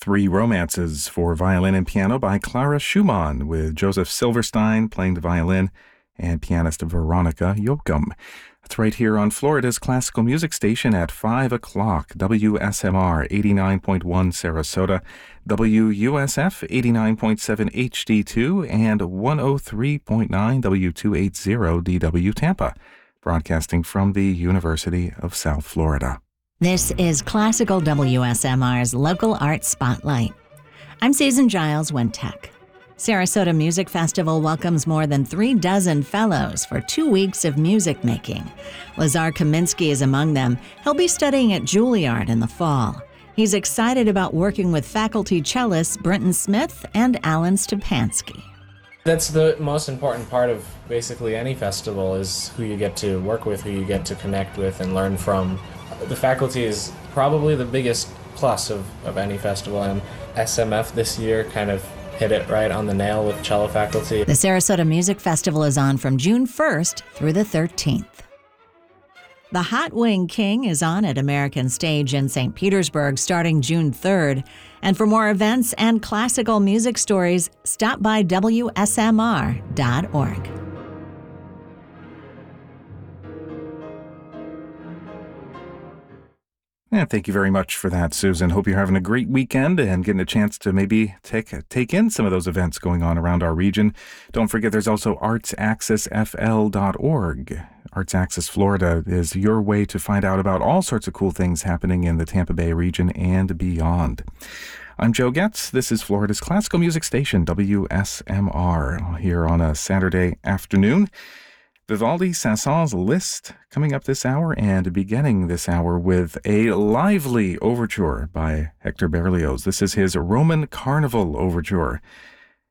Three Romances for violin and piano by Clara Schumann, with Joseph Silverstein playing the violin and pianist Veronica Yoakum. That's right here on Florida's classical music station at 5 o'clock, WSMR 89.1 Sarasota, WUSF 89.7 HD2, and 103.9 W280 DW Tampa, broadcasting from the University of South Florida. This is Classical WSMR's Local Arts Spotlight. I'm Susan Giles Wentech. Sarasota Music Festival welcomes more than 36 fellows for 2 weeks of music making. Lazar Kaminsky is among them. He'll be studying at Juilliard in the fall. He's excited about working with faculty cellists Brenton Smith and Alan Stepansky. That's the most important part of basically any festival, is who you get to work with, who you get to connect with and learn from. The faculty is probably the biggest plus of any festival, and SMF this year kind of hit it right on the nail with cello faculty. The Sarasota Music Festival is on from June 1st through the 13th. The Hot Wing King is on at American Stage in St. Petersburg starting June 3rd. And for more events and classical music stories, stop by WSMR.org. Yeah, thank you very much for that, Susan. Hope you're having a great weekend and getting a chance to maybe take in some of those events going on around our region. Don't forget, there's also artsaccessfl.org. Arts Access Florida is your way to find out about all sorts of cool things happening in the Tampa Bay region and beyond. I'm Joe Getz. This is Florida's classical music station, WSMR, here on a Saturday afternoon. Vivaldi Saint-Saëns Liszt coming up this hour, and beginning this hour with a lively overture by Hector Berlioz. This is his Roman Carnival overture.